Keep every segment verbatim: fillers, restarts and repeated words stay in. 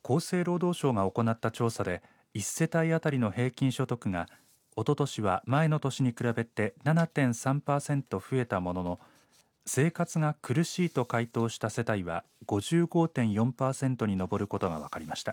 厚生労働省が行った調査でいち世帯あたりの平均所得がおととしは前の年に比べて ななてんさんパーセント 増えたものの、生活が苦しいと回答した世帯は ごじゅうごてんよんパーセント に上ることが分かりました。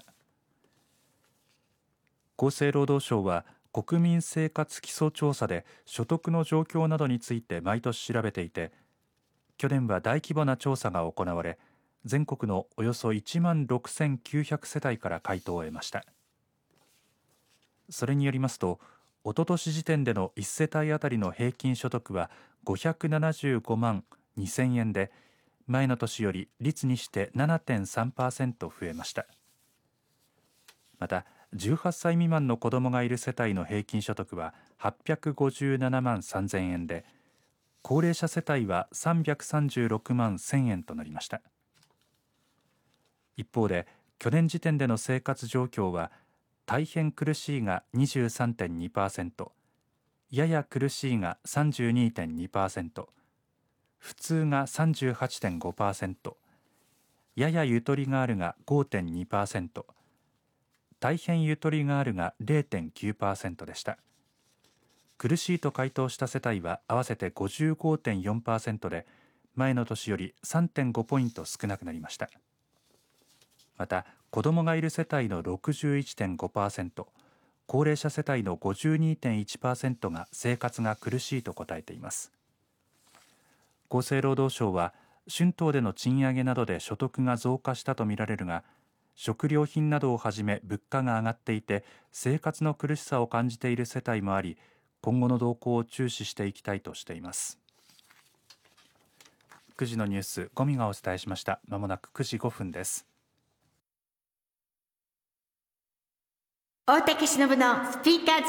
厚生労働省は国民生活基礎調査で所得の状況などについて毎年調べていて、去年は大規模な調査が行われ、全国のおよそいちまんろくせんきゅうひゃく世帯から回答を得ました。それによりますと、おととし時点でのいち世帯あたりの平均所得はごひゃくななじゅうごまんにせんえんで、前の年より率にして ななてんさんパーセント 増えました。またじゅうはっさい未満の子どもがいる世帯の平均所得ははっぴゃくごじゅうななまんさんぜんえんで、高齢者世帯はさんびゃくさんじゅうろくまんせんえんとなりました。一方で去年時点での生活状況は大変苦しいが にじゅうさんてんにパーセント、 やや苦しいが さんじゅうにてんにパーセント、 普通が さんじゅうはちてんごパーセント、 ややゆとりがあるが ごてんにパーセント、 大変ゆとりがあるが れいてんきゅうパーセント でした。苦しいと回答した世帯は合わせて ごじゅうごてんよんパーセント で、前の年より さんてんごポイント少なくなりました。また子どもがいる世帯の ろくじゅういってんごパーセント、 高齢者世帯の ごじゅうにてんいちパーセント が生活が苦しいと答えています。厚生労働省は春闘での賃上げなどで所得が増加したとみられるが、食料品などをはじめ物価が上がっていて生活の苦しさを感じている世帯もあり、今後の動向を注視していきたいとしています。くじのニュース、ゴミがお伝えしました。まもなくくじごふんです。 大竹しのぶのスピーカーズ